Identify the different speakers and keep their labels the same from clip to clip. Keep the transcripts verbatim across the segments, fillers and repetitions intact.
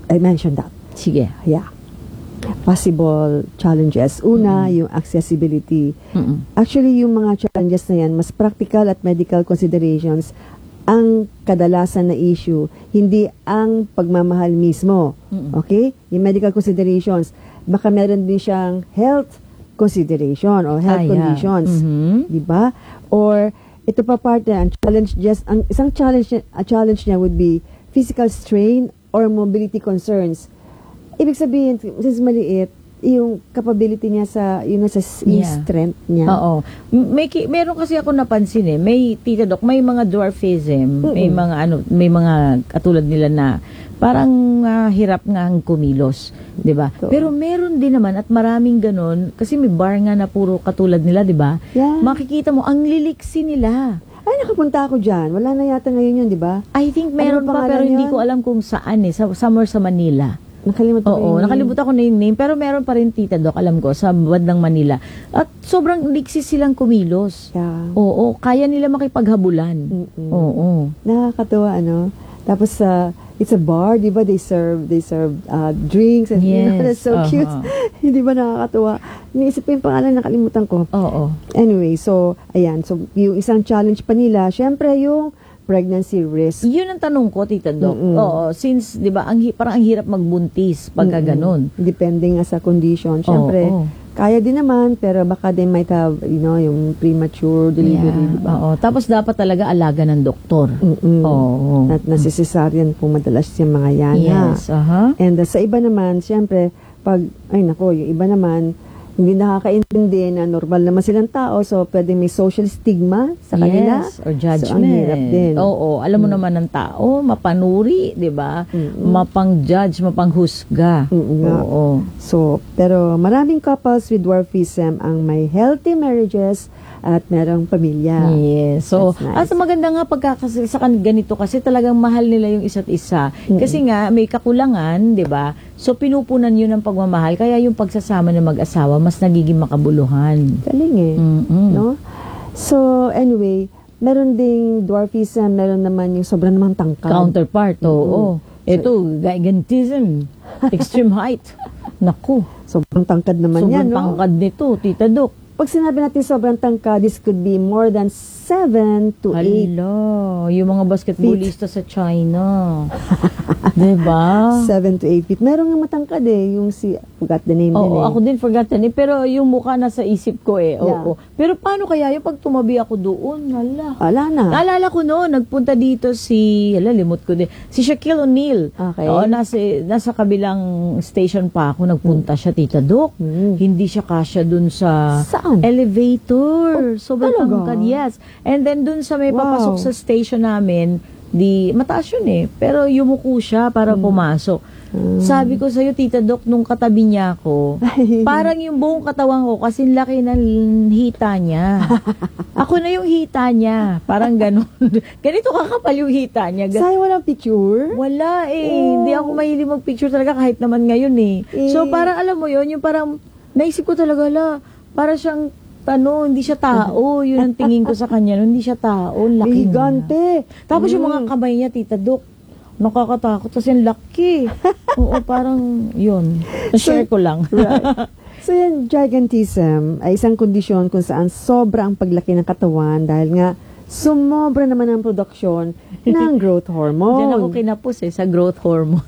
Speaker 1: I mentioned that.
Speaker 2: Sige.
Speaker 1: Yeah. Possible challenges. Una,
Speaker 2: Mm-mm.
Speaker 1: yung accessibility.
Speaker 2: Mm-mm.
Speaker 1: Actually, yung mga challenges na yan, mas practical at medical considerations ang kadalasan na issue, hindi ang pagmamahal mismo.
Speaker 2: Mm-mm.
Speaker 1: Okay? Yung medical considerations. Baka meron din siyang health consideration or health
Speaker 2: Ah, yeah.
Speaker 1: conditions.
Speaker 2: Mhm.
Speaker 1: Di ba? Or, ito pa part na, ang challenge just, ang isang challenge, a challenge niya would be physical strain or mobility concerns. Ibig sabihin, since maliit, yung capability niya sa, yun na sa s- yung
Speaker 2: Yeah.
Speaker 1: strength niya.
Speaker 2: Oo. M- May, ki- meron kasi ako napansin eh. May, Tita Doc, may mga dwarfism, may
Speaker 1: Mm-mm.
Speaker 2: mga ano, may mga katulad nila na parang ah, hirap nga ang kumilos, 'di ba?
Speaker 1: Oo.
Speaker 2: Pero meron din naman at maraming ganun kasi may bar nga na puro katulad nila, 'di ba?
Speaker 1: Yeah.
Speaker 2: Makikita mo ang liliksi nila.
Speaker 1: Ay, nakapunta ako dyan. Wala na yata ngayon yun, di ba?
Speaker 2: I think meron
Speaker 1: Ano
Speaker 2: pa
Speaker 1: pangalan
Speaker 2: pero hindi
Speaker 1: yun?
Speaker 2: ko alam kung saan eh, sa, somewhere sa Manila.
Speaker 1: Nakalimutan ko
Speaker 2: Oo,
Speaker 1: yun.
Speaker 2: nakalimutan ko na yung name, pero meron pa rin, Tita Doc, alam ko, sa bandang Manila. At sobrang liksi silang kumilos.
Speaker 1: Yeah.
Speaker 2: Oo, kaya nila makipaghabulan.
Speaker 1: Mm-mm.
Speaker 2: Oo.
Speaker 1: Nakakatawa, ano? Tapos, uh, it's a bar, di ba? They serve, they serve uh, drinks. And, you know,
Speaker 2: Yes.
Speaker 1: that's so
Speaker 2: Uh-huh.
Speaker 1: cute. Hindi ba nakakatawa? Niisip ko yung pangalan, nakalimutan ko.
Speaker 2: Oo.
Speaker 1: Anyway, so, ayan. So, yung isang challenge pa nila, syempre, yung pregnancy risk.
Speaker 2: Yun ang tanong ko, Tita Doc.
Speaker 1: Mm-mm.
Speaker 2: Oo, since, di ba, ang, hi- parang ang hirap magbuntis pagka
Speaker 1: Mm-mm.
Speaker 2: ganun.
Speaker 1: Depending nga sa condition. Syempre,
Speaker 2: Oo.
Speaker 1: kaya din naman, pero baka they might have, you know, yung premature delivery,
Speaker 2: Yeah.
Speaker 1: di ba?
Speaker 2: Oo. Tapos dapat talaga alaga ng doktor.
Speaker 1: Mm-mm.
Speaker 2: Oo.
Speaker 1: At nasisisaryan po madalas yung mga yan. ha?
Speaker 2: Yes, aha.
Speaker 1: And uh, sa iba naman, syempre, pag, ay nako, yung iba naman, hindi nakakaintindi na normal naman silang tao, so pwedeng may social stigma sa kanila.
Speaker 2: Yes, or judgment.
Speaker 1: So, ang hirap din.
Speaker 2: Oo, alam mo naman ng tao, mapanuri, di ba?
Speaker 1: Mm-mm.
Speaker 2: Mapang-judge, mapanghusga.
Speaker 1: Mm, nga.
Speaker 2: Oo.
Speaker 1: So, pero maraming couples with dwarfism ang may healthy marriages at merong pamilya.
Speaker 2: Yes. So,
Speaker 1: That's nice.
Speaker 2: as maganda nga pagkakasi sa kan- ganito kasi talagang mahal nila yung isa't isa.
Speaker 1: Mm-mm.
Speaker 2: Kasi nga may kakulangan, 'di ba? So pinupunan 'yun ng pagmamahal kaya yung pagsasama ng mag-asawa mas nagiging makabuluhan.
Speaker 1: Galing eh.
Speaker 2: Mm-mm.
Speaker 1: No? So, anyway, meron ding dwarfism, meron naman yung sobrang namang tangkad.
Speaker 2: Counterpart, oo. Ito, gigantism, extreme height. Naku,
Speaker 1: Sobrang tangkad naman
Speaker 2: sobrang
Speaker 1: yan, no?
Speaker 2: tangkad nito, Tita Doc.
Speaker 1: Pag sinabi natin sobrang tangkad, this could be more than seven to eight.
Speaker 2: Hala, yung mga basketballista sa China. 'Di ba?
Speaker 1: seven to eight feet. Meron nga matangkad eh, yung si, forgot the name din
Speaker 2: Oo,
Speaker 1: eh.
Speaker 2: ako din forgotten eh. Pero yung mukha nasa isip ko eh.
Speaker 1: Yeah.
Speaker 2: Oo. Pero paano kaya yung pag tumabi ako doon? Hala.
Speaker 1: Wala na.
Speaker 2: Naalala ko noon, nagpunta dito si, hala, limot ko din, si Shaquille O'Neal.
Speaker 1: Okay.
Speaker 2: Oo, nasa, nasa kabilang station pa ako, nagpunta siya, Tita Doc.
Speaker 1: Hmm.
Speaker 2: Hindi siya kasya dun sa
Speaker 1: Saan?
Speaker 2: elevator. Sobrang
Speaker 1: talaga?
Speaker 2: tangkad, yes. And then dun sa may
Speaker 1: Wow.
Speaker 2: papasok sa station namin, di, mataas yun eh. Pero yumuko siya para
Speaker 1: Hmm.
Speaker 2: pumasok. Sabi ko sa'yo, Tita Doc, nung katabi niya ako, parang yung buong katawan ko, kasi laki ng hita niya. Ako na yung hita niya. Parang ganun. Ganito kakapal yung hita niya. Gan-
Speaker 1: Sayang walang picture?
Speaker 2: Wala eh.
Speaker 1: Oh.
Speaker 2: Hindi ako mahilig mag-picture talaga kahit naman ngayon eh.
Speaker 1: Eh.
Speaker 2: So parang alam mo yun, yung parang, naisip ko talaga, la, para siyang, ano, hindi siya tao. Yun ang tingin ko sa kanya. No? Hindi siya tao. Laki
Speaker 1: May
Speaker 2: niya.
Speaker 1: higante.
Speaker 2: Tapos yung
Speaker 1: Mm.
Speaker 2: mga kamay niya, Tita Doc, nakakatakot. Tapos yung laki. Oo, parang yun. Na-share ko lang.
Speaker 1: Right. So yan, gigantism ay isang kondisyon kung saan sobra ang paglaki ng katawan dahil nga sumobra naman ang produksyon ng growth hormone.
Speaker 2: Diyan ako kinapos eh, sa growth hormone.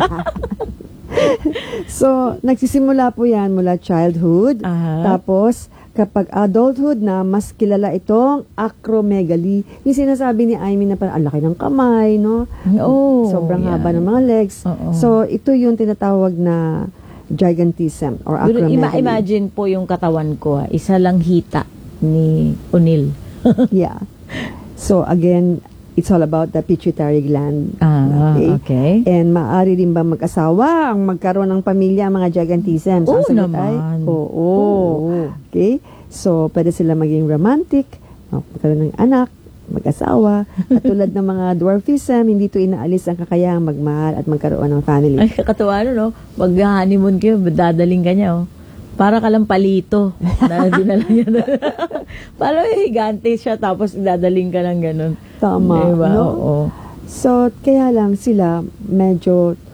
Speaker 1: So, nagsisimula po yan mula childhood.
Speaker 2: Aha.
Speaker 1: Tapos, kapag adulthood na, mas kilala itong acromegaly. Yung sinasabi ni Amy na parang, ang laki ng kamay, no?
Speaker 2: Oo,
Speaker 1: Sobrang
Speaker 2: yan.
Speaker 1: haba ng mga legs.
Speaker 2: Oo.
Speaker 1: So, ito yung tinatawag na gigantism or
Speaker 2: Pero ima-
Speaker 1: acromegaly.
Speaker 2: imagine po yung katawan ko, ah, isa lang hita ni O'Neal.
Speaker 1: Yeah. So, again, it's all about the pituitary gland.
Speaker 2: Ah, okay.
Speaker 1: And maaari din ba mag-asawa ang magkaroon ng pamilya ang mga gigantism?
Speaker 2: Oo
Speaker 1: Sasagot ay,
Speaker 2: naman.
Speaker 1: Oo.
Speaker 2: Oo.
Speaker 1: Okay? So, pwede sila maging romantic, magkaroon ng anak, mag-asawa. At tulad ng mga dwarfism, hindi to inaalis ang kakayahang magmahal at magkaroon ng family.
Speaker 2: Ay, kakatawa ano, no? Mag-honeymoon kayo, dadaling ka niya, oh. Para ka lang palito. Na dinala niya na. Para higante siya, tapos dadaling ka lang ganun.
Speaker 1: Tama.
Speaker 2: Diba?
Speaker 1: No?
Speaker 2: Oo.
Speaker 1: So, kaya lang sila medyo